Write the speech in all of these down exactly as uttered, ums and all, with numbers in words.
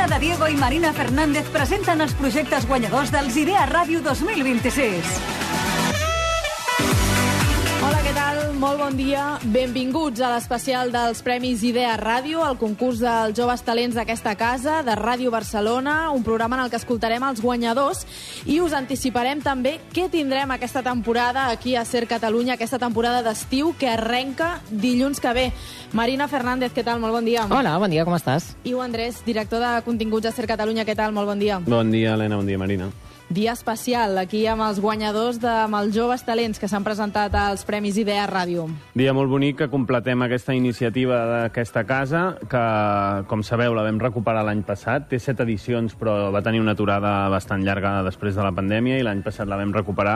Lola de Diego i Marina Fernández presenten els projectes guanyadors dels Idea Ràdio dos mil vint-i-sis. Hola, què tal? Molt bon dia. Benvinguts a l'especial dels Premis Idea Ràdio, el concurs dels joves talents d'aquesta casa, de Ràdio Barcelona, un programa en el que escoltarem els guanyadors i us anticiparem també què tindrem aquesta temporada aquí a Ser Catalunya, aquesta temporada d'estiu que arrenca dilluns que ve. Marina Fernández, què tal? Molt bon dia. Hola, bon dia, com estàs? Iu Andrés, director de continguts a Ser Catalunya, què tal? Molt bon dia. Bon dia, Helena, bon dia, Marina. Dia especial, aquí amb els guanyadors de, amb els joves talents que s'han presentat als Premis Idea Ràdio. Dia molt bonic que completem aquesta iniciativa d'aquesta casa, que, com sabeu, la vam recuperar l'any passat. Té set edicions, però va tenir una aturada bastant llarga després de la pandèmia i l'any passat la vam recuperar.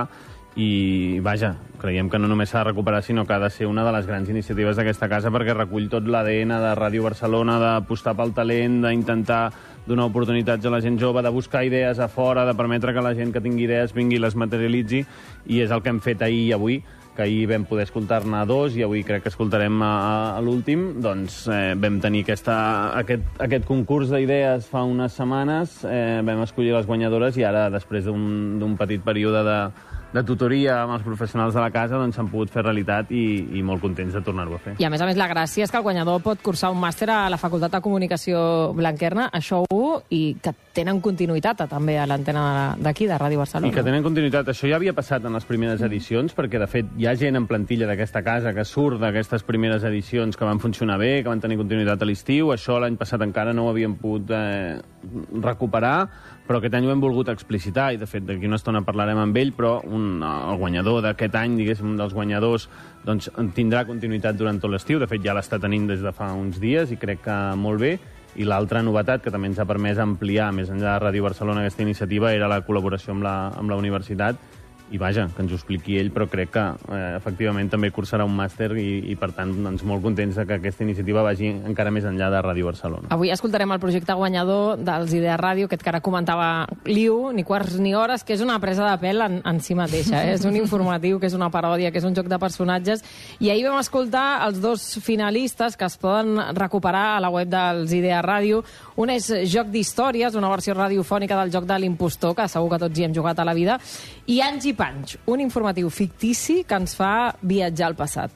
I, vaja, creiem que no només s'ha de recuperar, sinó que ha de ser una de les grans iniciatives d'aquesta casa perquè recull tot l'A D N de Ràdio Barcelona, d'apostar pel talent, d'intentar donar oportunitats a la gent jove, de buscar idees a fora, de permetre que la gent que tingui idees vingui i les materialitzi, i és el que hem fet ahir i avui, que ahir vam poder escoltar-ne dos i avui crec que escoltarem a, a l'últim. Doncs eh, vam tenir aquesta, aquest, aquest concurs d'idees fa unes setmanes, eh, vam escollir les guanyadores i ara, després d'un petit període de, de tutoria amb els professionals de la casa, doncs s'han pogut fer realitat i, i molt contents de tornar-ho a fer. I a més a més la gràcia és que el guanyador pot cursar un màster a la Facultat de Comunicació Blanquerna, això ho, i que tenen continuïtat també a l'antena d'aquí, de Ràdio Barcelona. I que tenen continuïtat. Això ja havia passat en les primeres edicions, perquè de fet hi ha gent en plantilla d'aquesta casa que surt d'aquestes primeres edicions que van funcionar bé, que van tenir continuïtat a l'estiu. Això l'any passat encara no ho havíem pogut eh, recuperar, però aquest any ho hem volgut explicitar i de fet d'aquí una estona parlarem amb ell, però un, el guanyador d'aquest any, diguéssim, un dels guanyadors, doncs tindrà continuïtat durant tot l'estiu. De fet ja l'està tenint des de fa uns dies i crec que molt bé. I l'altra novetat que també ens ha permès ampliar més enllà de Ràdio Barcelona aquesta iniciativa era la col·laboració amb la, amb la universitat. I vaja, que ens ho expliqui ell, però crec que eh, efectivament també cursarà un màster i, i per tant doncs, molt contents de que aquesta iniciativa vagi encara més enllà de Ràdio Barcelona. Avui escoltarem el projecte guanyador dels Idea Ràdio, aquest que ara comentava Liu, ni quarts ni hores, que és una presa de pèl en, en si mateixa. Eh? És un informatiu, que és una paròdia, que és un joc de personatges. I ahir vam escoltar els dos finalistes que es poden recuperar a la web dels Idea Ràdio. Un és Joc d'Històries, una versió radiofònica del joc de l'impostor, que segur que tots hi hem jugat a la vida, i Anys i Panys, un informatiu fictici que ens fa viatjar al passat.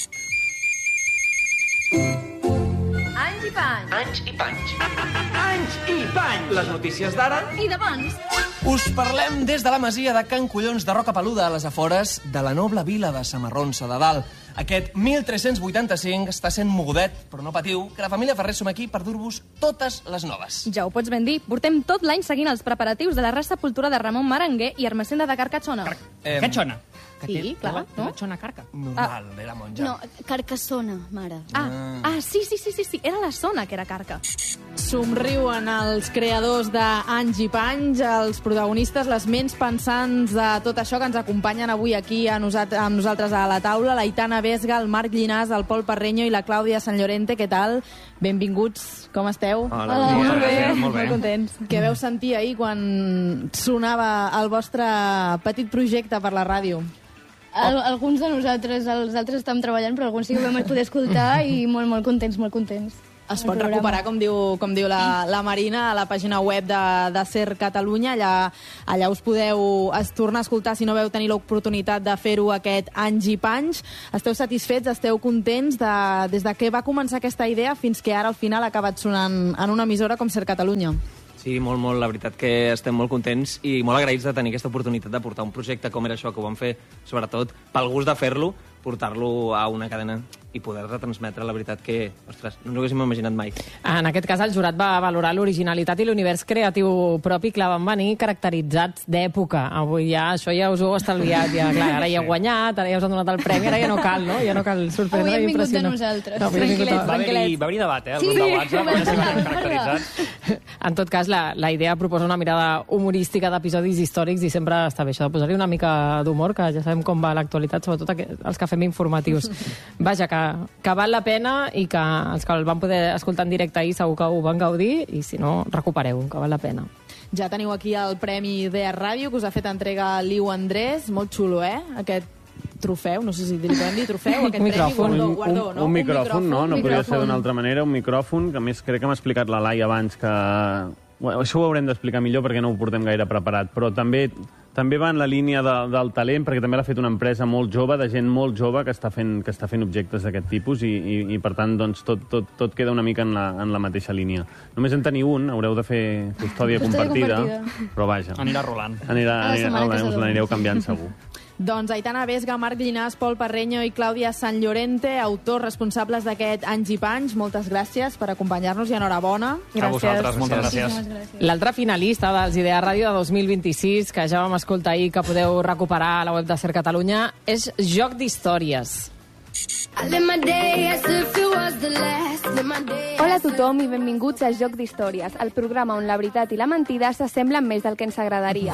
Anys i Panys. Anys i Panys. Anys i Panys. Les notícies d'ara I d'abans. us parlem des de la masia de Can Collons de Roca Peluda, a les afores de la noble vila de Samarronsa de Dalt. Aquest mil tres-cents vuitanta-cinc està sent mogudet, però no patiu, que la família Ferrer som aquí per dur-vos totes les noves. Ja ho pots ben dir. Portem tot l'any seguint els preparatius de la resepultura de Ramon Maranguer i Ermessenda de Carcassona. Eh, Carcassona. Sí, clar, no? Xona carca. Normal, ah. era monja. No, Carcassona, mare. Ah, ah sí, sí, sí, sí, sí, era la zona que era Carca. Somriuen els creadors d'Anys i Panys, els protagonistes, les ments pensants de tot això que ens acompanyen avui aquí a nosat amb nosaltres a la taula, l'Aitana Vesga, el Marc Llinàs, el Pol Parreño i la Clàudia Sant Llorente. Què tal? Benvinguts, com esteu? Hola, Hola, bon dia. molt bé, Gràcies, molt bé. molt contents. Què veu sentir ahir quan sonava el vostre petit projecte per la ràdio? Al, alguns de nosaltres, els altres estàvem treballant, però alguns sí que vam poder escoltar i molt, molt contents, molt contents. Es pot recuperar, com diu, com diu la, la Marina, a la pàgina web de, de Ser Catalunya. Allà, allà us podeu es tornar a escoltar si no veu tenir l'oportunitat de fer-ho aquest Anys i Panys. Esteu satisfets, esteu contents de, des de que va començar aquesta idea fins que ara al final ha acabat sonant en una emissora com Ser Catalunya? Sí, molt, molt. La veritat que estem molt contents i molt agraïts de tenir aquesta oportunitat de portar un projecte com era això, que ho vam fer, sobretot, pel gust de fer-lo, portar-lo a una cadena i poder retransmetre, la veritat que, ostres, no ens ho haguéssim imaginat mai. En aquest cas, el jurat va valorar l'originalitat i l'univers creatiu propi, clar, van venir caracteritzats d'època. Avui ja, això ja us ho heu estalviat, ja, clar, ara ja heu guanyat, ara ja us han donat el premi, ara ja no cal, no? Ja no cal sorprendre. Avui hem vingut de impressionar. nosaltres. No, avui hem vingut de- Va haver-hi va haver debat, eh? El Sí, grup de sí, WhatsApp, va ja s'ha parlar, va caracteritzat. En tot cas, la, la idea proposa una mirada humorística d'episodis històrics i sempre està bé això de posar-hi una mica d'humor, que ja sabem com va l'actualitat, sobretot aqu- els que fem informatius. Vaja, que, que val la pena i que els que el van poder escoltar en directe ahir segur que ho van gaudir i si no, recupereu, que val la pena. Ja teniu aquí el Premi Idea Ràdio, que us ha fet entrega Liu Andrés. Molt xulo, eh? Aquest trofeu, no sé si li podem dir trofeu, aquest Un premi, micròfon. guardó, Un, guardó, un, no? un micròfon, no? No podria ser micròfon. d'una altra manera, un micròfon, que a més crec que m'ha explicat la Laia abans que Bueno, això ho haurem d'explicar millor perquè no ho portem gaire preparat, però també també va en la línia de, del talent, perquè també l'ha fet una empresa molt jove, de gent molt jove que està fent, que està fent objectes d'aquest tipus i, i, i per tant, doncs, tot, tot, tot queda una mica en la, en la mateixa línia. Només en teniu un, haureu de fer custòdia, custòdia compartida, compartida, però vaja. Anirà rolant. Anirà, anirà, anirà, us l'anireu canviant segur. Doncs Aitana Vesga, Marc Llinàs, Pol Parreño i Clàudia Sant Llorente, autors responsables d'aquest Anys i Panys, moltes gràcies per acompanyar-nos i enhorabona. Gràcies. A vosaltres, moltes gràcies. gràcies. L'altre finalista dels Idea Ràdio de dos mil vint-i-sis, que ja vam escoltar ahir, que podeu recuperar a la web de Ser Catalunya, és Joc d'Històries. Hola a tothom i benvinguts a Joc d'Històries, el programa on la veritat i la mentida s'assemblen més del que ens agradaria.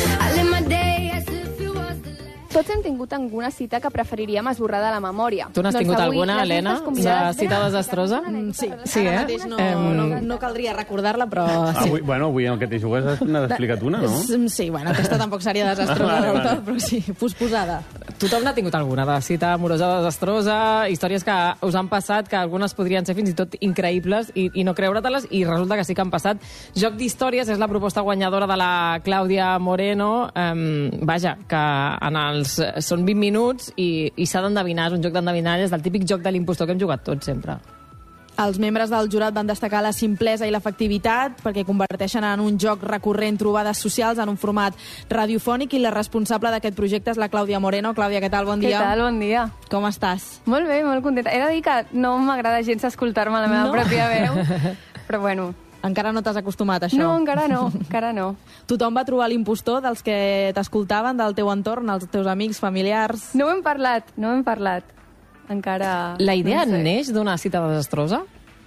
Tots hem tingut alguna cita que preferiríem esborrar de la memòria. Tu n'has doncs tingut avui, alguna, Helena? La cita desastrosa? Mm, sí, sí, ara eh? mateix no, um... no, no caldria recordar-la, però sí. Avui, bueno, avui en el que t'hi jugues n'has explicat una, no? Sí, bueno, aquesta tampoc seria desastrosa, vale, vale. però sí, posposada. Tothom n'ha tingut alguna, de cita amorosa desastrosa, històries que us han passat, que algunes podrien ser fins i tot increïbles i, i no creure-te-les, i resulta que sí que han passat. Joc d'Històries és la proposta guanyadora de la Clàudia Moreno. Um, vaja, que en els... són vint minuts i, i s'ha d'endevinar, és un joc d'endevinalles del típic joc de l'impostor que hem jugat tots sempre. Els membres del jurat van destacar la simplesa i l'efectivitat perquè converteixen en un joc recurrent trobades socials en un format radiofònic i la responsable d'aquest projecte és la Clàudia Moreno. Clàudia, què tal? Bon dia. Què tal? Bon dia. Com estàs? Molt bé, molt contenta. He de dir que no m'agrada gens escoltar-me la meva no? pròpia veu, però bueno... Encara no t'has acostumat a això? No, encara no, encara no. Tothom va trobar l'impostor dels que t'escoltaven, del teu entorn, els teus amics, familiars? No ho hem parlat, no ho hem parlat. Encara... La idea no sé. neix d'una cita desastrosa?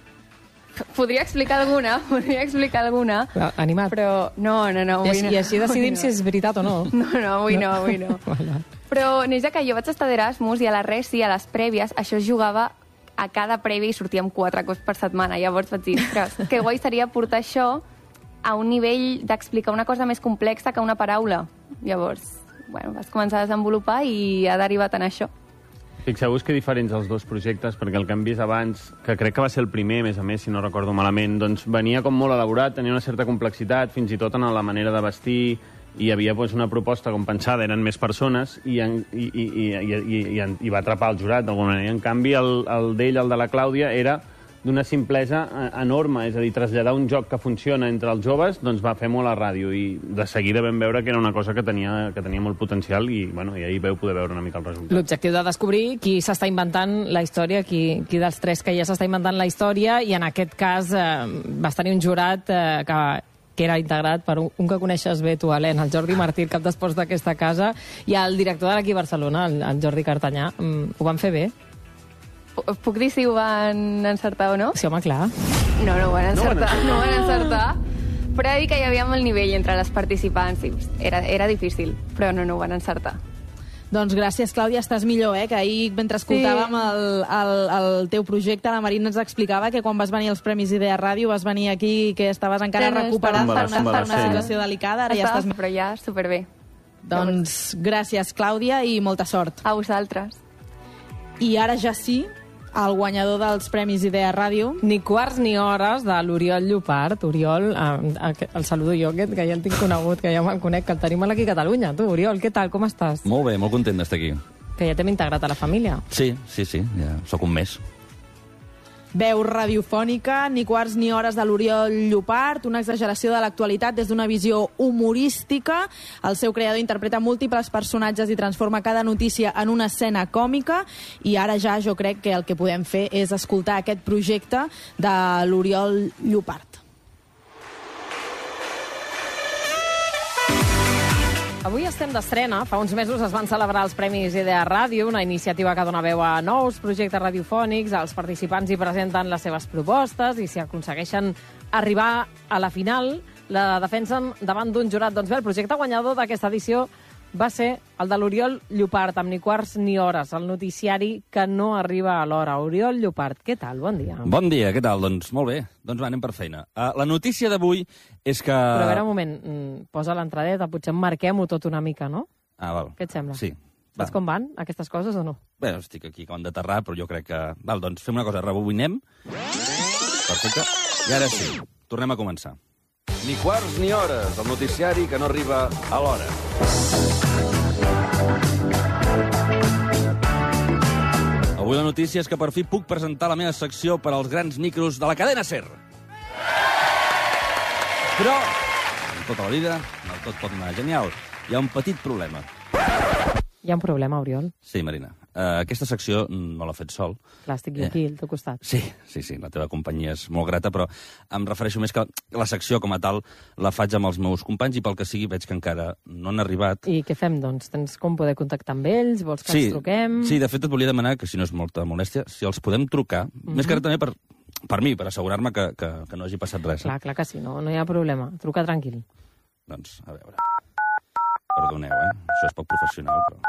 Podria explicar alguna, podria explicar alguna. Ah, animat. Però no, no, no. I, Avui no I així decidim no. si és veritat o no. No, no, avui no, avui no. Vale. Però neix que jo vaig estar d'Erasmus i a la Resi, a les prèvies, això es jugava a cada prèvia i sortíem quatre cops per setmana. Llavors vaig dir, ostres, que guai seria portar això a un nivell d'explicar una cosa més complexa que una paraula. Llavors, bueno, vas començar a desenvolupar i ha derivat en això. Fixeu-vos que diferents els dos projectes, perquè el que hem vist abans, que crec que va ser el primer, a més a més, si no recordo malament, doncs venia com molt elaborat, tenia una certa complexitat, fins i tot en la manera de vestir, i hi havia doncs, una proposta com pensada, eren més persones, i, en, i, i, i, i, i, i va atrapar el jurat d'alguna manera. En canvi, el, el d'ell, el de la Clàudia, era d'una simplesa enorme, és a dir, traslladar un joc que funciona entre els joves, doncs va fer molt a ràdio, i de seguida vam veure que era una cosa que tenia, que tenia molt potencial, i, bueno, i ahir veu poder veure una mica el resultat. L'objectiu de descobrir qui s'està inventant la història, qui, qui dels tres que ja s'està inventant la història, i en aquest cas eh, vas tenir un jurat eh, que que era integrat per un, un que coneixes bé tu, Helena, el Jordi Martí, el cap d'esports d'aquesta casa, i el director de l'equip Barcelona, el, el Jordi Cartanyà. Mm, ho van fer bé? Puc dir si ho van encertar o no? Sí, home, clar. No, no ho van encertar, no, no ho van encertar. Però he de dir que hi havia molt nivell entre les participants i era, era difícil, però no, no ho van encertar. Doncs gràcies, Clàudia, estàs millor, eh? Que ahir, mentre escoltàvem sí. el, el, el teu projecte, la Marina ens explicava que quan vas venir als Premis Idea Ràdio vas venir aquí que estaves encara sí, no, recuperant per una, per una situació delicada. Ara Estava, ja estàs... però ja superbé. Doncs gràcies, Clàudia, i molta sort. A vosaltres. I ara ja sí, el guanyador dels Premis Idea Ràdio. Ni quarts ni hores de l'Oriol Llopart. Oriol, eh, el saludo jo, que, que ja el tinc conegut, que ja me'l conec, que el tenim aquí a Catalunya. Tu, Oriol, què tal, com estàs? Molt bé, molt content d'estar aquí. Que ja t'hem integrat a la família. Sí, sí, sí, ja sóc un mes. Veu radiofònica, ni quarts ni hores de l'Oriol Llopart, una exageració de l'actualitat des d'una visió humorística. El seu creador interpreta múltiples personatges i transforma cada notícia en una escena còmica, i ara ja jo crec que el que podem fer és escoltar aquest projecte de l'Oriol Llopart. Avui estem d'estrena. Fa uns mesos es van celebrar els Premis Idea Ràdio, una iniciativa que dona veu a nous projectes radiofònics. Els participants hi presenten les seves propostes i si aconsegueixen arribar a la final, la defensen davant d'un jurat. Doncs bé, el projecte guanyador d'aquesta edició va ser el de l'Oriol Llopart, amb ni quarts ni hores, el noticiari que no arriba a l'hora. Oriol Llopart, què tal? Bon dia. Bon dia, què tal? Doncs molt bé. Doncs va, anem per feina. Uh, la notícia d'avui és que... Però a veure, un moment, posa l'entradeta, potser marquem-ho tot una mica, no? Ah, val. Què et sembla? Sí. Saps com van aquestes coses o no? Bé, estic aquí acabant d'aterrar, però jo crec que... Val, doncs fem una cosa, rebobinem. Perfecte. I ara sí, tornem a començar. ni quarts ni hores, el noticiari que no arriba a l'hora. Avui la notícia és que per fi puc presentar la meva secció per als grans micros de la cadena SER. Però, en tota la vida, no tot pot anar genial. Hi ha un petit problema. Hi ha un problema, Oriol? Sí, Marina. Uh, aquesta secció no l'ha fet sol. Clar, estic jo aquí, al teu costat. Sí, sí, sí, la teva companyia és molt grata, però em refereixo més que la secció com a tal la faig amb els meus companys i pel que sigui veig que encara no han arribat. I què fem, doncs? Tens com poder contactar amb ells? Vols que sí, ens truquem? Sí, de fet et volia demanar, que si no és molta molèstia, si els podem trucar, mm-hmm. més que ara també per, per mi, per assegurar-me que, que, que no hagi passat res. Clar, clar que sí, no, no hi ha problema. Truca tranquil. Doncs, a veure... Perdoneu, eh? Això és poc professional, però...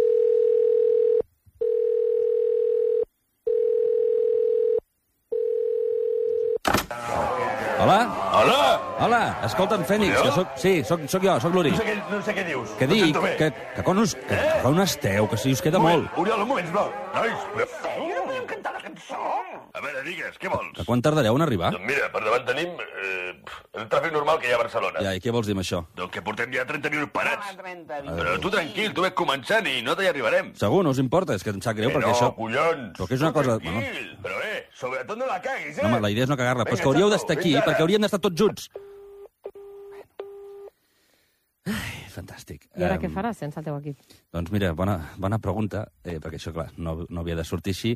Hola? Hola? Hola, escolta'm, Fènix, que soc... Sí, soc, soc jo, soc l'Uri. No sé què, no sé què dius. Què dic? No Que, que, quan us, que, Eh? que on esteu? Que si us queda molt. Oriol, un moment, sisplau. Nois, sèrio? No podem cantar la cançó? A veure, digues, què vols? Que quan tardareu en arribar? Doncs mira, per davant tenim eh, el tràfic normal que hi ha a Barcelona. Ja, i què vols dir amb això? Doncs que portem ja trenta minuts parats. Però tu tranquil, tu ves començant i no t'hi arribarem. Segur, no us importa? És que em sap greu, Que perquè no, això... collons. Però que és una cosa... Tranquil, però eh, sobretot no la caguis, eh? No, home, la idea és no cagar-la, però és que Vinga, hauríeu xato, d'estar aquí, fins ara. perquè hauríem d'estar tots junts. Ai, fantàstic. I ara Um, què faràs sense el teu equip? Doncs mira, bona, bona pregunta, eh, perquè això, clar, no, no havia de sortir així.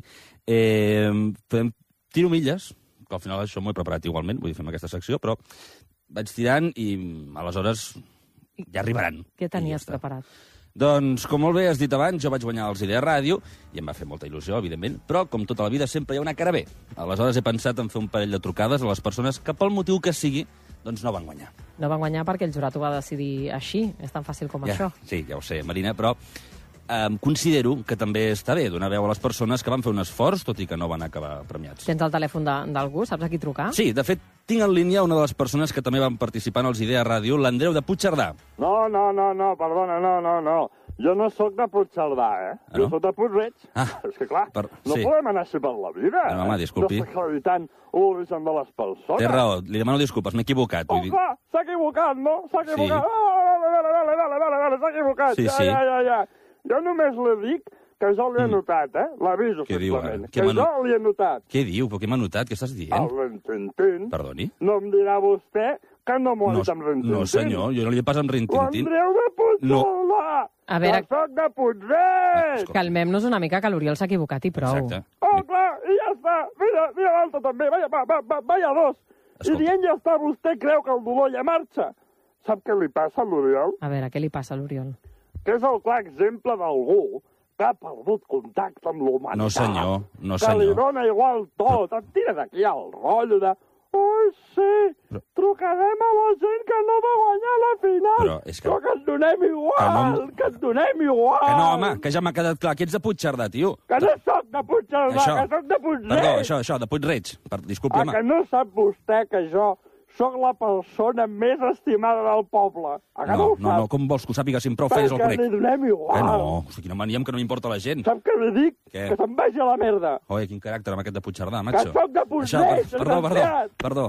Eh, fem, tiro milles, que al final això m'ho he preparat igualment, vull dir, fem aquesta secció, però vaig tirant i aleshores ja arribaran. Què I tenies ja està. preparat? Doncs, com molt bé has dit abans, jo vaig guanyar els Idea Ràdio i em va fer molta il·lusió, evidentment, però, com tota la vida, sempre hi ha una cara B. Aleshores he pensat en fer un parell de trucades a les persones que, pel motiu que sigui, doncs no van guanyar. No van guanyar perquè el jurat ho va decidir així. És tan fàcil com Ja, això. sí, ja ho sé, Marina, però eh, considero que també està bé donar veu a les persones que van fer un esforç, tot i que no van acabar premiats. Tens el telèfon de- d'algú? Saps a qui trucar? Sí, de fet, tinc en línia una de les persones que també van participar en els Idea Ràdio, l'Andreu de Puigcerdà. No, no, no, no, perdona, no, no, no. Jo no sóc de Puigcerdà, eh? Ah, Jo no? sóc de Puig-reig. Ah, és que, clar, per- no sí. podem anar així per la vida, No, eh? home, disculpi. No desacreditant l'origen de les persones. Té raó, li demano disculpes, m'he equivocat. Oh, Vull dir... clar, s'ha equivocat, no? S'ha Sí. equivocat. Ah, vale, vale, vale, vale, vale, vale, s'ha equivocat. Sí, ja, sí. ja, ja, ja. Jo només li dic que jo l'he Mm. notat, eh? L'aviso, Què diu, simplement. ara? Què Que m'ha jo no- l'he notat. Què diu? Però què m'ha notat? Què estàs dient? El rintintín. Perdoni? No em dirà vostè que no m'ho ha No, dit amb rintintín. no, senyor, jo no li he pas amb rintintín. L'Andreu de Puigcerdà! A veure- Que soc de Puig-reig! Calmem-nos una mica, que l'Oriol s'ha equivocat i prou. Exacte. Oh, clar, i ja està. Mira, mira l'altre també. Vaya, va, va, va, vaya dos. I dient ja està, vostè creu que el dolor ja marxa. Sap què li passa a l'Oriol? A veure, què li passa a l'Oriol? Que és el clar exemple d'algú que ha perdut contacte amb l'humanitat. No, senyor, no, Que li senyor. dona igual tot. Et tira d'aquí el rotllo de... Ai, sí, trucarem a la gent que no va guanyar la final. Però és que- Però que et donem igual, Que que, no- que et donem igual. Que no, home, que ja m'ha quedat clar que ets de Puigcerdà, tio. Que no soc de Puigcerdà, Això. que soc de Puig-reig. Perdó, això, això, de Puig-reig. Per, disculpi, Ah, home. que no sap vostè que jo sóc la persona més estimada del poble? Ah, que no, No, ho no, sap? no, com vols que ho sàpiga si em prou feies el Perquè conec? li donem igual. Que no, o sigui, quina mania amb que no m'importa la gent. Sap què li dic? Què? Que se'n vagi a la merda. Oi, quin caràcter amb aquest de Puigcerdà, Que macho. soc de Això, Puig-reig, perdó, perdó, desgraciat. perdó.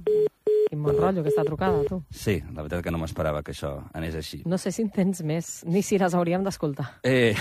Quin bon rotllo, aquesta trucada, tu. Sí, la veritat que no m'esperava que això anés així. No sé si en tens més, ni si les hauríem d'escoltar. Eh,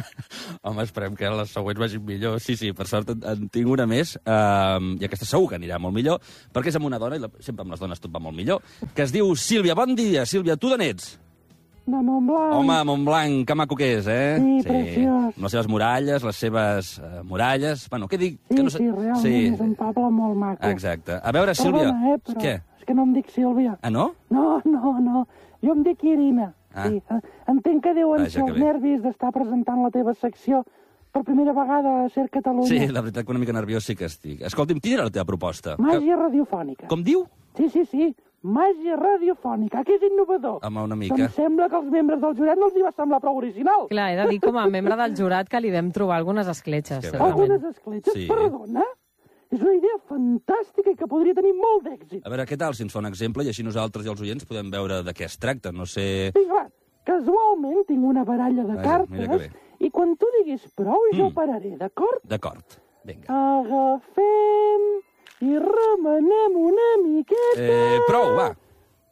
home, esperem que les següents vagin millor. Sí, sí, per sort en, en tinc una més, um, i aquesta segur que anirà molt millor, perquè és amb una dona, i la, sempre amb les dones tot va molt millor, que es diu Sílvia. Bon dia, Sílvia, tu d'on ets? De Montblanc. Home, Montblanc, que maco que és, eh? Sí, preciós. Amb les seves muralles, les seves uh, muralles... Bueno, què dic? Sí, que no sé... sí, realment sí. és un poble molt maco. Exacte. A veure, Sílvia... Perdona, eh, però Què? és que no em dic Sílvia. Ah, no? No, no, no. Jo em dic Irina. Ah. Sí. eh, Entenc que deuen Vaja, ser que els bé. nervis d'estar presentant la teva secció per primera vegada a Ser Catalunya. Sí, la veritat que una mica nerviós sí que estic. Escolti'm, quina era la teva proposta? Màgia radiofònica. Com diu? Sí, sí, sí. Màgia radiofònica, que és innovador. Home, una Em mica. sembla que als membres del jurat no els hi va semblar prou original. Clar, he de dir com a membre del jurat que li vam trobar algunes escletxes. És que segurament. Algunes escletxes, Sí. perdona? És una idea fantàstica i que podria tenir molt d'èxit. A veure, què tal si ens fa un exemple i així nosaltres i els oients podem veure de què es tracta? No sé... Sí, clar, casualment tinc una baralla de Vaja, mira que cartes bé. i quan tu diguis prou jo Mm. pararé, d'acord? D'acord. Vinga. Agafem i remenem una miqueta... Eh, prou, va.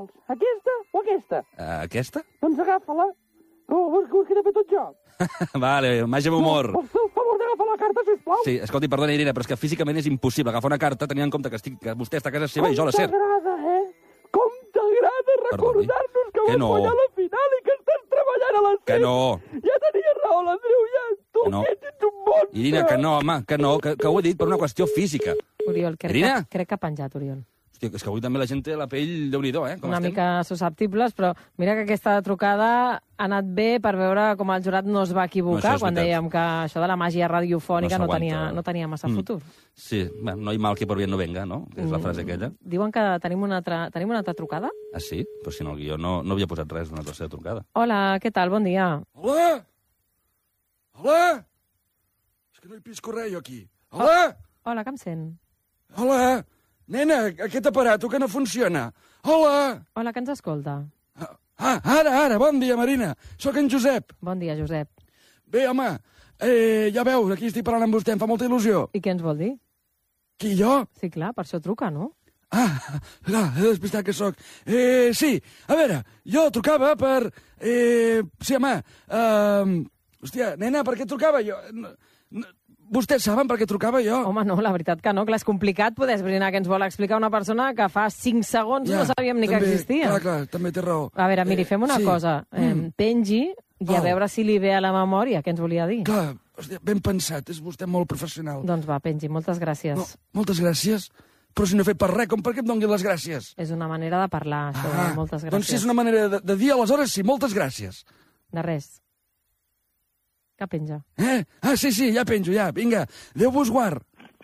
vols? Aquesta o aquesta? Uh, aquesta? Doncs agafa-la. Oh, ho he de fer tot jo. Vale, màgia amb humor. No, per favor d'agafar la carta, sisplau. Sí, escolti, perdona, Irina, però és que físicament és impossible agafar una carta tenint en compte que, estic, que vostè està a casa seva i jo a la S E R. Com t'agrada, eh? Com t'agrada recordar-nos que vas no. guanyar la final i que estàs treballant a la S E R. Que no. Ja tenia raó, l'Andreu, ja. Tu no. que ets un bon... Irina, que no, home, que no, que, que ho he dit per una qüestió física. Oriol, crec, Irina? que, crec que ha penjat, Oriol. Hòstia, és que avui també la gent té la pell, déu-n'hi-do, eh? Com una estem? mica susceptibles, però mira que aquesta trucada ha anat bé per veure com el jurat no es va equivocar No, quan dèiem que això de la màgia radiofònica no, No no, tenia, s'aguanta. no tenia massa Mm. futur. Sí, bueno, no hi mal que por bien no venga, no? Que és la frase aquella. Diuen que tenim una altra, tenim una altra trucada. Ah, sí? Però si no, el guió no, no havia posat res d'una cosa de trucada. Hola, què tal? Bon dia. Hola! Hola! És que no hi pisco res, jo, aquí. Hola! Oh, hola, que em sent? Hola! Nena, aquest aparato que no funciona. Hola! Hola, que ens escolta? Ah, ara, ara, bon dia, Marina. Sóc en Josep. Bon dia, Josep. Bé, home, eh, ja veus, aquí estic parlant amb vostè, em fa molta il·lusió. I què ens vol dir? Qui, jo? Sí, clar, per això truca, no? Ah, clar, he despistat que sóc. Eh, sí, a veure, jo trucava per... Eh, sí, home, eh, hòstia, nena, per què trucava jo? No, no, vostès saben per què trucava jo? Home, no, la veritat que no, clar, és complicat poder esbrinar què ens vol explicar una persona que fa cinc segons ja, no sabíem ni també, que existia. Clar, clar, també té raó. A veure, miri, fem una sí. cosa. Eh, Mm. pengi i a Val. veure si li ve a la memòria què ens volia dir. Clar, hòstia, ben pensat, és vostè molt professional. Doncs va, pengi, moltes gràcies. No, moltes gràcies. Però si no he fet per res, com per què em doni les gràcies? És una manera de parlar, això, Ah, moltes gràcies. doncs si és una manera de, de dir, aleshores sí, moltes gràcies. De res. Que penja. Eh? Ah, sí, sí, ja penjo, ja. Vinga, Déu vos guard.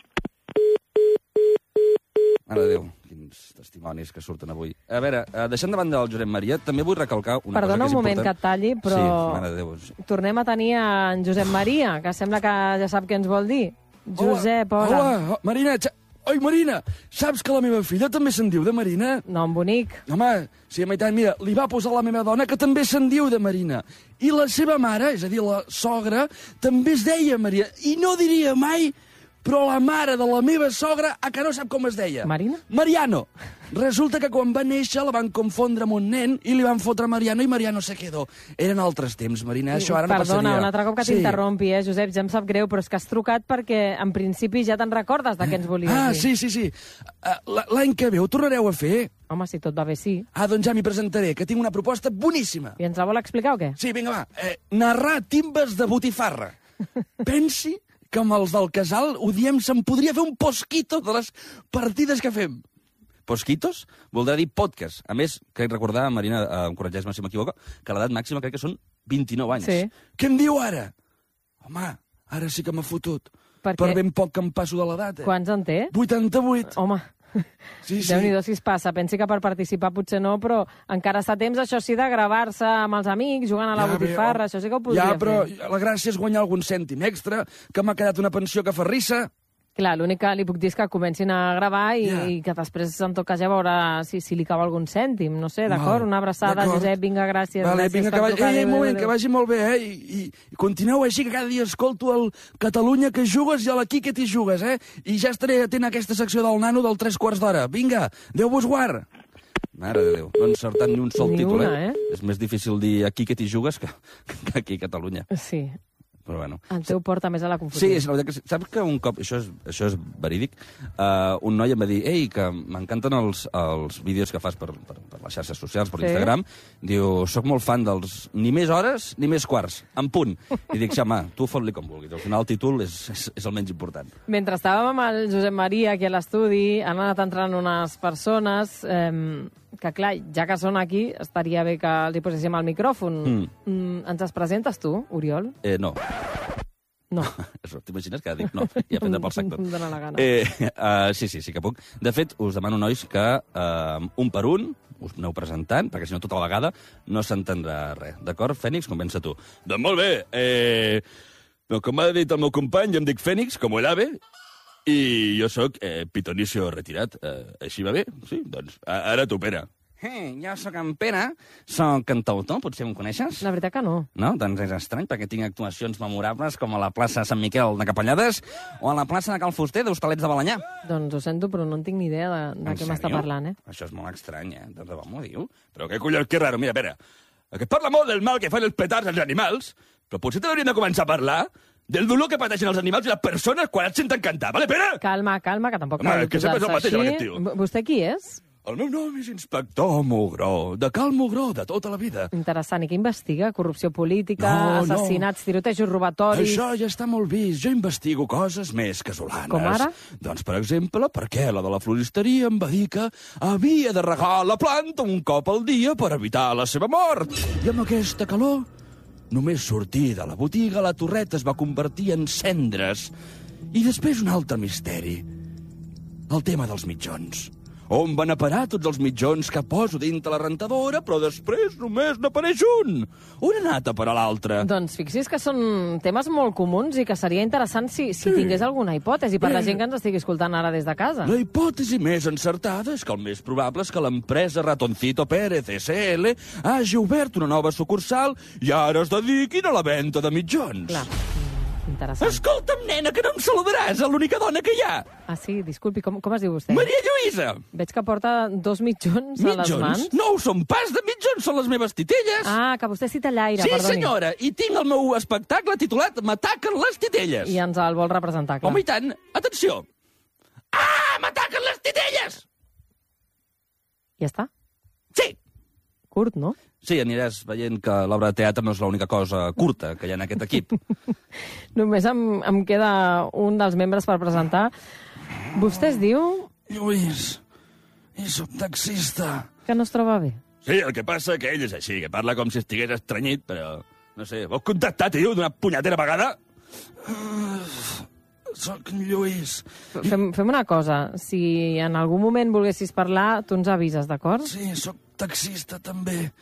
Mare de Déu, quins testimonis que surten avui. A veure, eh, deixant de banda del Josep Maria, també vull recalcar una Perdona cosa que és un moment important. que et talli, però Sí, mare de Déu. tornem a tenir en Josep Maria, que sembla que ja sap què ens vol dir. Josep, hola. Hola, hola Marina, xa... Oi, Marina, saps que la meva filla també se'n diu de Marina? Nom bonic. Home, sí, a meitat, mira, li va posar la meva dona, que també se'n diu de Marina. I la seva mare, és a dir, la sogra, també es deia Maria. I no diria mai, però la mare de la meva sogra, a que no sap com es deia. Marina? Mariano. Resulta que quan va néixer la van confondre amb un nen i li van fotre Mariano i Mariano se quedó. Eren altres temps, Marina, això ara no Perdona, passaria. un altre cop que Sí. t'interrompi, eh, Josep, ja em sap greu, però és que has trucat perquè en principi ja te'n recordes de què ens volies Ah, dir. sí, sí, sí. Uh, L'any que ve ho tornareu a fer? Home, si tot va bé, sí. Ah, doncs ja m'hi presentaré, que tinc una proposta boníssima. I ens la vol explicar o què? Sí, vinga, va. Eh, narrar timbes de botifarra. Pensi que amb els del casal ho diem, se'n podria fer un posquito de les partides que fem. Posquitos voldrà dir podcast. A més, crec recordar, Marina, eh, corregeix-me si m'equivoco, que l'edat màxima crec que són vint-i-nou anys. Sí. Què em diu ara? Home, ara sí que m'ha fotut. Per Per què? ben poc que em passo de l'edat, eh? Quants en té? vuitanta-vuit. Home, Sí, sí. Déu-n'hi-do si es passa. Pensi que per participar potser no, però encara està a temps, això sí, de gravar-se amb els amics, jugant a la Ja, botifarra, bé, això sí que ho podria Ja, però fer. la gràcia és guanyar algun cèntim extra, que m'ha quedat una pensió que fa risa. Clar, l'únic que li puc dir és que comencin a gravar i, Ja. i que després, en tot cas, ja veurà si, si li cau algun cèntim. No sé, d'acord? Val, Una abraçada, d'acord. Josep, vinga, gràcies. Vale, gràcies vinga, per que vagi, trucar, ei, adéu, un moment, adéu, que adéu. vagi molt bé, eh? I, i, i continueu així, que cada dia escolto el Catalunya que jugues i a la Quique t'hi jugues, eh? I ja estaré atent a aquesta secció del nano del tres quarts d'hora. Vinga, Déu vos guard. Mare de Déu, no han encertat ni un sol Ni títol, una, eh? És més difícil dir aquí que t'hi jugues que, que aquí a Catalunya. Sí, Però bueno. el teu porta més a la confusió. Sí, és la veritat que sí. Saps que un cop, això és, això és verídic, uh, un noi em va dir, ei, que m'encanten els, els vídeos que fas per, per, per les xarxes socials, per Sí. Instagram. Diu, soc molt fan dels ni més hores ni més quarts, en punt. I dic, xamà, tu fot-li com vulguis. Al final el títol és, és, és el menys important. Mentre estàvem amb el Josep Maria aquí a l'estudi, han anat entrant unes persones eh, que, clar, ja que són aquí, estaria bé que els hi poséssim al micròfon. Mm. Mm, ens els presentes tu, Oriol? Eh, no. No. T'imagines que dic no? I a prendre pel sac tot. Em dóna la gana. Eh, uh, sí, sí, sí que puc. De fet, us demano, nois, que uh, un per un us aneu presentant, perquè si no tota la vegada no s'entendrà res. D'acord, Fènix? Comença tu. Doncs molt bé. Eh, doncs com ha dit el meu company, jo em dic Fènix, com el ave, i jo sóc eh, pitonicio retirat. Eh, així va bé? Sí? Doncs a- ara t'opera. Eh, jo sóc en Pere, sóc cantautor, potser em coneixes? La veritat que no. No? Doncs és estrany, perquè tinc actuacions memorables com a la plaça Sant Miquel de Capellades o a la plaça de Cal Fuster d'Hostalets de Balenyà. Doncs ho sento, però no en tinc ni idea de, de què m'està parlant, eh? Això és molt estrany, eh? De debò m'ho diu? Però què collons, que raro. Mira, Pere, que parla molt del mal que fan els petards als animals, però potser t'haurien de començar a parlar del dolor que pateixen els animals i les persones quan et senten cantar, vale, Pere? Calma, calma, que tampoc Home, cal que sempre és el mateix, aquest tio. V- Vostè qui és? El meu nom és Inspector Mugró, de Cal Mugró, de tota la vida. Interessant. I què investiga? Corrupció política, No, no. assassinats, tirotejos, robatoris... Això ja està molt vist. Jo investigo coses més casolanes. Com ara? Doncs, per exemple, per què la de la floristeria em va dir que havia de regar la planta un cop al dia per evitar la seva mort. I amb aquesta calor, només sortir de la botiga, la torreta es va convertir en cendres. I després un altre misteri. El tema dels mitjons. On van a parar tots els mitjons que poso dintre la rentadora, però després només n'apareix un? On ha anat a parar l'altre? Doncs fixi's que són temes molt comuns i que seria interessant si, si Sí. tingués alguna hipòtesi per la Bé. gent que ens estigui escoltant ara des de casa. La hipòtesi més encertada és que el més probable és que l'empresa Ratoncito Pérez S L hagi obert una nova sucursal i ara es dediquin a la venda de mitjons. Clar. Interessant. Escolta'm, nena, que no em saludaràs, és l'única dona que hi ha. Ah, sí? Disculpi, com, com es diu vostè? Maria Lluïsa. Veig que porta dos mitjons, a les Mitjons? mans. No ho són pas de mitjons, són les meves titelles. Ah, que vostè cita l'aire, Sí, perdoni. senyora, i tinc el meu espectacle titulat M'ataquen les titelles. I ens el vol representar, clar. Home, i tant. Atenció. Ah, m'ataquen les titelles! Ja està? Sí. Curt, no? Sí, aniràs veient que l'obra de teatre no és l'única cosa curta que hi ha en aquest equip. Només em, em queda un dels membres per presentar. Vostè es diu Lluís, i soc taxista. que no es troba bé. Sí, el que passa que ell és així, que parla com si estigués estranyit, però... No sé, vols contactar, tio, d'una punyetera vegada? Uh, soc en Lluís. Fem, fem una cosa. Si en algun moment volguessis parlar, tu ens avises, d'acord? Sí, soc taxista, també.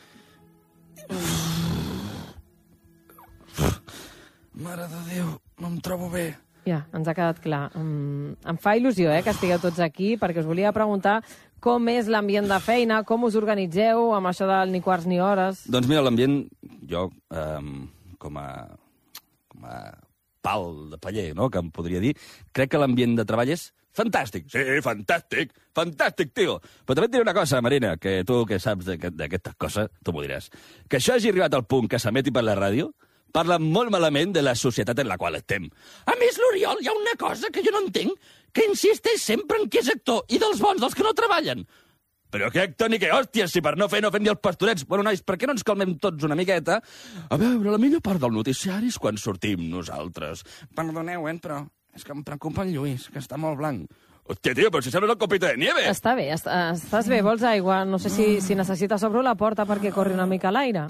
Mare de Déu, no em trobo bé. Ja, ens ha quedat clar. Um, em fa il·lusió eh, que estigueu tots aquí, perquè us volia preguntar com és l'ambient de feina, com us organitzeu amb això del ni quarts ni hores. Doncs mira, l'ambient, jo, um, com a, com a pal de paller, no?, que em podria dir, crec que l'ambient de treball és fantàstic. Sí, fantàstic, fantàstic, tio. Però també et diré una cosa, Marina, que tu que saps d'aquest- d'aquestes coses, tu m'ho diràs. Que això hagi arribat al punt que s'emeti per la ràdio, parla molt malament de la societat en la qual estem. A més, l'Oriol, hi ha una cosa que jo no entenc, que insisteix sempre en que és actor, i dels bons, dels que no treballen. Però què actor ni què hòsties, si per no fer no fem ni els pastorets. Bueno, nois, per què no ens calmem tots una miqueta? A veure, la millor part del noticiari és quan sortim nosaltres. Perdoneu, eh, però és que em preocupa el Lluís, que està molt blanc. Hòstia, tio, però si sembles el copito de nieve. Està bé, est estàs bé, vols aigua? No sé si, si necessites obro la porta perquè corri una mica l'aire.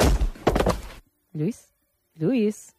Lluís? Lluís?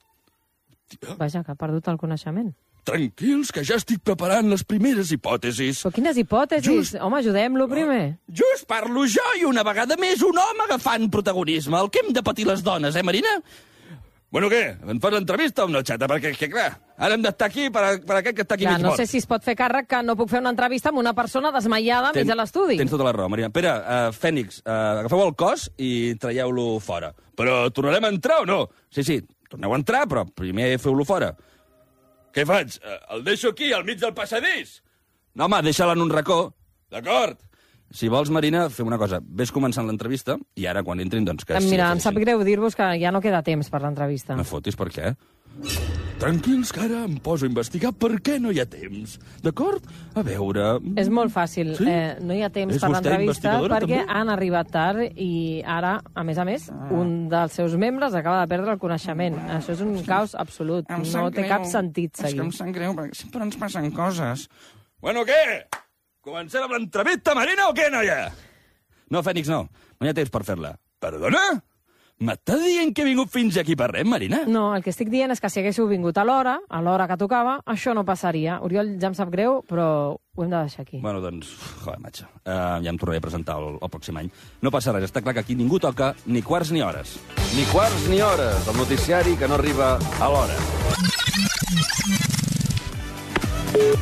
Vaja, que ha perdut el coneixement. Tranquils, que ja estic preparant les primeres hipòtesis. Però quines hipòtesis? Just- Home, ajudem-lo primer. Just parlo jo i una vegada més un home agafant protagonisme. El que hem de patir les dones, eh, Marina? Bueno, què? Em fas l'entrevista o no, xata? Perquè, que, clar, ara hem d'estar aquí per, per aquest que està aquí Clar, mig no mort. sé si es pot fer càrrec que no puc fer una entrevista amb una persona desmaiada mig a l'estudi. Tens tota la raó, Marina. Pere, uh, Fènix, uh, agafeu el cos i traieu-lo fora. Però tornarem a entrar o no? Sí, sí, torneu a entrar, però primer feu-lo fora. Què faig? Eh, El deixo aquí, al mig del passadís? No, home, deixa-la en un racó. D'acord. Si vols, Marina, fem una cosa. Ves començant l'entrevista i ara, quan entrin, doncs que... Em, sí, Mira, que em sí. sap greu dir-vos que ja no queda temps per l'entrevista. No fotis, per què? Tranquils, que ara em poso a investigar per què no hi ha temps. D'acord? A veure... És molt fàcil. Sí? Eh, no hi ha temps És per vostè l'entrevista investigadora, perquè també? han arribat tard i ara, a més a més, un dels seus membres acaba de perdre el coneixement. Això és un caos absolut. Em No sap té greu. cap sentit És que seguir. em sap greu, perquè sempre ens passen coses. Bueno, què? Comencem amb l'entrevista, Marina, o què, noia? No, Fènix, no. No hi ha temps per fer-la. Perdona? M'està dient que he vingut fins aquí per res, Marina? No, el que estic dient és que si haguéssiu vingut a l'hora, a l'hora que tocava, això no passaria. Oriol, ja em sap greu, però ho hem de deixar aquí. Bueno, doncs, joder, matxa. Uh, ja em tornaré a presentar el, el pròxim any. No passa res, està clar que aquí ningú toca ni quarts ni hores. Ni quarts ni hores, el noticiari que no arriba a l'hora.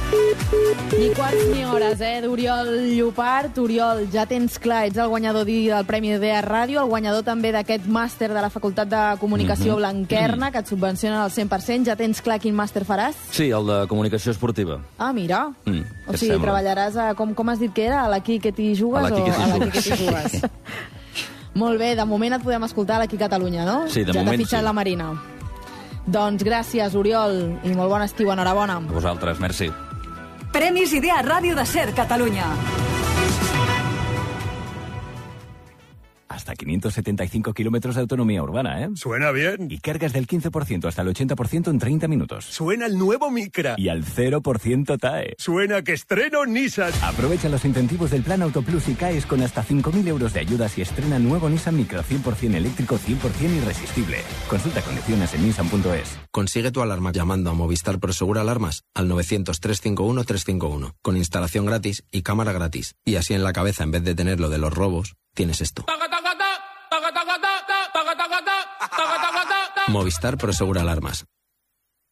Ni quarts ni hores, eh, d'Oriol Llopart. Oriol, ja tens clar, ets el guanyador del Premi Idea Ràdio, el guanyador també d'aquest màster de la Facultat de Comunicació mm-hmm. Blanquerna, que et subvencionen al cent per cent. Ja tens clar quin màster faràs? Sí, el de Comunicació Esportiva. Ah, mira. Mm, o sigui, sembla? Treballaràs a... Com, com has dit que era? A l'Aquí que t'hi jugues? A l'Aquí que t'hi jugues. jugues. Molt bé, de moment et podem escoltar a l'Aquí Catalunya, no? Sí, de ja moment t'ha fitxat sí. la Marina. Doncs gràcies, Oriol, i molt bon estiu, enhorabona. A vosaltres, merci. Premis Idea Ràdio de Ser Catalunya. Hasta quinientos setenta y cinco kilómetros de autonomía urbana, ¿eh? Suena bien. Y cargas del quince por ciento hasta el ochenta por ciento en treinta minutos. Suena el nuevo Micra. Y al cero por ciento T A E. Suena que estreno Nissan. Aprovecha los incentivos del Plan Autoplus y caes con hasta cinco mil euros de ayudas y estrena nuevo Nissan Micra cien por ciento eléctrico, cien por ciento irresistible. Consulta condiciones en nissan punto es. Consigue tu alarma llamando a Movistar Prosegur Alarmas al novecientos, trescientos cincuenta y uno, trescientos cincuenta y uno, con instalación gratis y cámara gratis. Y así en la cabeza, en vez de tener lo de los robos, tienes esto. Movistar Prosegur Alarmas.